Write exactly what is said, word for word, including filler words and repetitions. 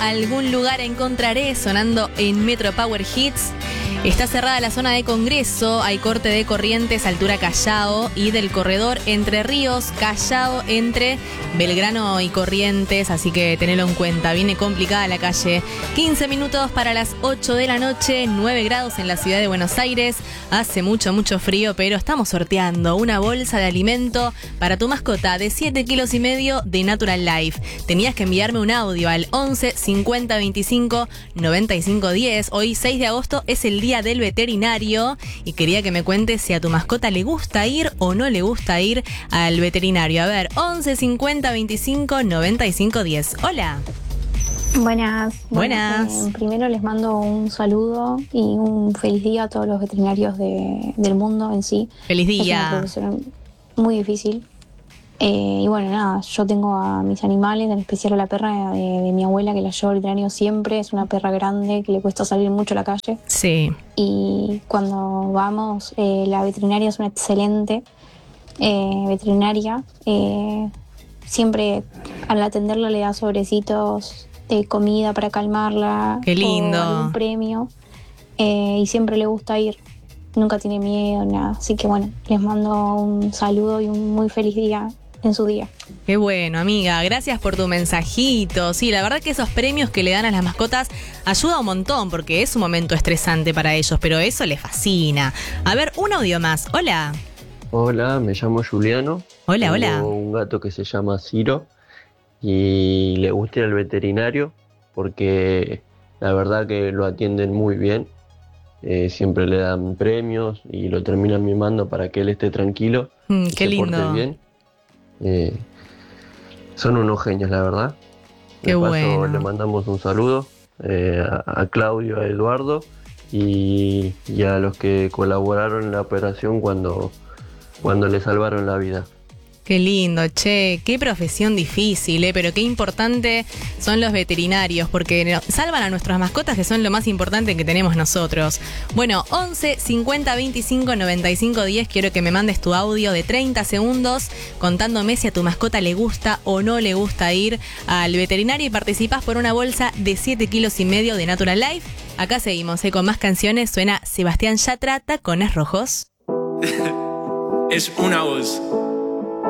algún lugar encontraré, sonando en Metro Power Hits. Está cerrada la zona de Congreso, hay corte de Corrientes, altura Callao, y del corredor Entre Ríos, Callao, entre Belgrano y Corrientes, así que tenelo en cuenta, viene complicada la calle. quince minutos para las ocho de la noche, nueve grados en la ciudad de Buenos Aires, hace mucho, mucho frío, pero estamos sorteando una bolsa de alimento para tu mascota de siete kilos y medio de Natural Life. Tenías que enviarme un audio al once cincuenta veinticinco noventa y cinco diez. Hoy seis de agosto es el día del veterinario y quería que me cuentes si a tu mascota le gusta ir o no le gusta ir al veterinario. A ver, once cincuenta veinticinco noventa y cinco diez. Hola. Buenas. Buenas. Bueno, eh, primero les mando un saludo y un feliz día a todos los veterinarios de, del mundo en sí. Feliz día. Es una profesión muy difícil. Eh, y bueno, nada, yo tengo a mis animales, en especial a la perra de, de mi abuela, que la llevo al veterinario siempre. Es una perra grande que le cuesta salir mucho a la calle. Sí. Y cuando vamos, eh, la veterinaria es una excelente eh, veterinaria. Eh, siempre al atenderla le da sobrecitos de comida para calmarla. Qué lindo. O algún premio. Eh, y siempre le gusta ir. Nunca tiene miedo, nada. Así que bueno, les mando un saludo y un muy feliz día en su día. Qué bueno, amiga, gracias por tu mensajito. Sí, la verdad que esos premios que le dan a las mascotas ayuda un montón porque es un momento estresante para ellos, pero eso les fascina. A ver, un audio más. Hola. Hola, me llamo Juliano. Hola, Tengo hola. un gato que se llama Ciro y le gusta ir al veterinario porque la verdad que lo atienden muy bien. Eh, siempre le dan premios y lo terminan mimando para que él esté tranquilo. Mm, y qué se lindo. porte bien. Eh, son unos genios, la verdad. Qué De paso, bueno. le mandamos un saludo eh, a, a Claudio, a Eduardo y, y a los que colaboraron en la operación cuando, cuando le salvaron la vida. Qué lindo, che, qué profesión difícil, ¿eh? Pero qué importante son los veterinarios, porque salvan a nuestras mascotas, que son lo más importante que tenemos nosotros. Bueno, once cincuenta veinticinco noventa y cinco diez, quiero que me mandes tu audio de treinta segundos contándome si a tu mascota le gusta o no le gusta ir al veterinario y participás por una bolsa de siete kilos y medio de Natural Life. Acá seguimos, ¿eh? Con más canciones, suena Sebastián Yatra, Tacones Rojos. Es una voz.